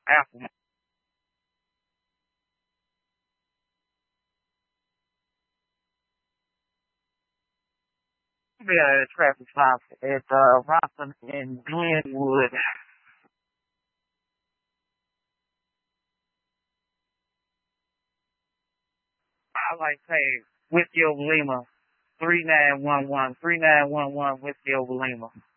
Apple. Be at a traffic stop at Robinson and Glenwood. I like say Whiskey over Lima. 3911 3911 Whiskey over Lima.